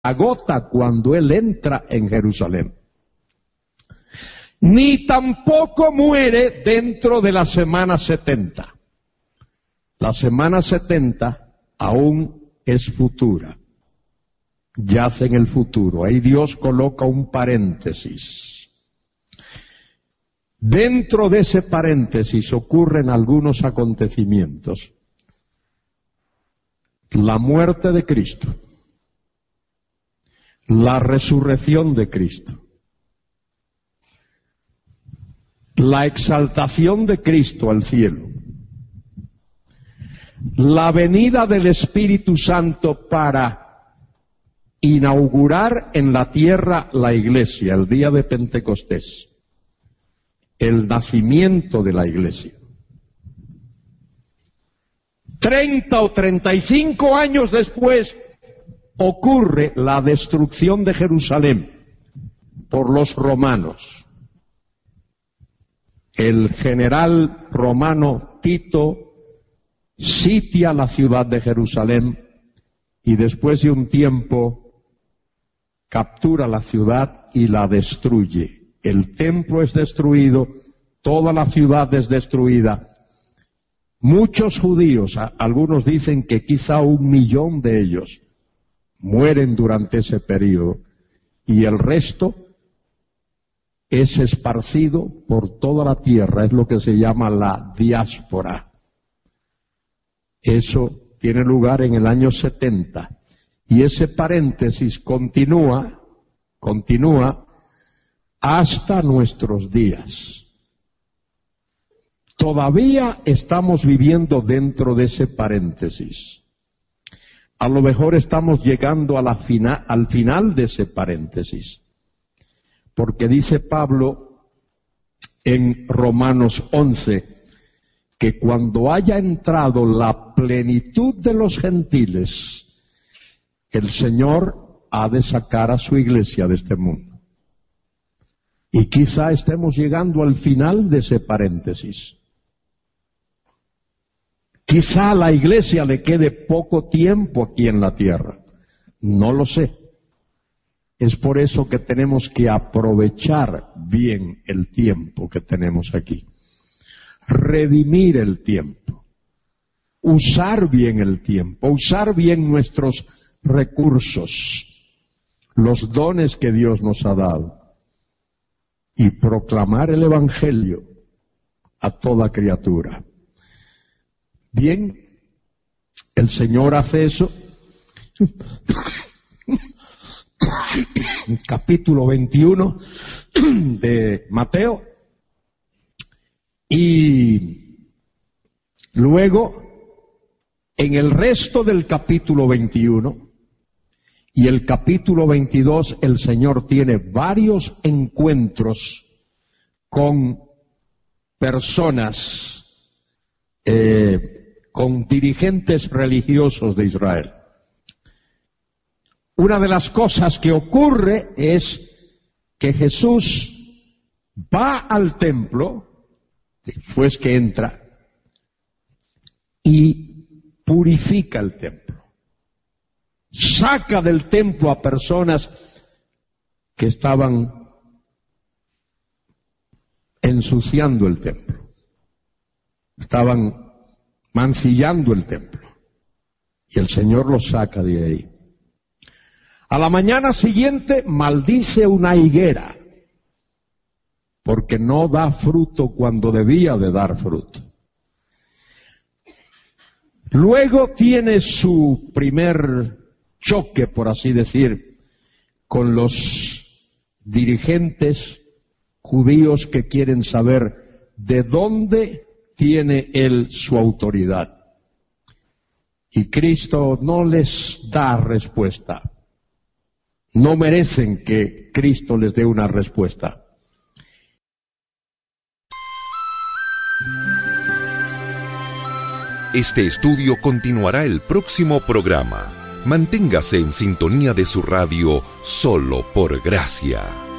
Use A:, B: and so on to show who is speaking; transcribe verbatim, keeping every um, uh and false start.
A: agota cuando Él entra en Jerusalén. Ni tampoco muere dentro de la semana setenta. La semana setenta aún es futura. Yace en el futuro. Ahí Dios coloca un paréntesis. Dentro de ese paréntesis ocurren algunos acontecimientos. La muerte de Cristo. La resurrección de Cristo. La exaltación de Cristo al cielo. La venida del Espíritu Santo para inaugurar en la tierra la iglesia, el día de Pentecostés. El nacimiento de la iglesia. Treinta o treinta y cinco años después ocurre la destrucción de Jerusalén por los romanos. El general romano Tito sitia la ciudad de Jerusalén y después de un tiempo captura la ciudad y la destruye. El templo es destruido, toda la ciudad es destruida. Muchos judíos, algunos dicen que quizá un millón de ellos, mueren durante ese periodo y el resto es esparcido por toda la tierra, es lo que se llama la diáspora. Eso tiene lugar en el año setenta y ese paréntesis continúa, continúa hasta nuestros días. Todavía estamos viviendo dentro de ese paréntesis. A lo mejor estamos llegando a la fina, al final de ese paréntesis. Porque dice Pablo en Romanos once que cuando haya entrado la plenitud de los gentiles, el Señor ha de sacar a su iglesia de este mundo. Y quizá estemos llegando al final de ese paréntesis. Quizá a la iglesia le quede poco tiempo aquí en la tierra. No lo sé. Es por eso que tenemos que aprovechar bien el tiempo que tenemos aquí. Redimir el tiempo. Usar bien el tiempo. Usar bien nuestros recursos. Los dones que Dios nos ha dado. Y proclamar el Evangelio a toda criatura. Bien, el Señor hace eso. Capítulo veintiuno de Mateo. Y luego, en el resto del capítulo veintiuno y el capítulo veintidós, el Señor tiene varios encuentros con personas, eh, con dirigentes religiosos de Israel. Una de las cosas que ocurre es que Jesús va al templo, después que entra, y purifica el templo. Saca del templo a personas que estaban ensuciando el templo. Estaban mancillando el templo. Y el Señor los saca de ahí. A la mañana siguiente maldice una higuera, porque no da fruto cuando debía de dar fruto. Luego tiene su primer choque, por así decir, con los dirigentes judíos que quieren saber de dónde tiene él su autoridad. Y Cristo no les da respuesta. No merecen que Cristo les dé una respuesta.
B: Este estudio continuará el próximo programa. Manténgase en sintonía de su radio Solo por Gracia.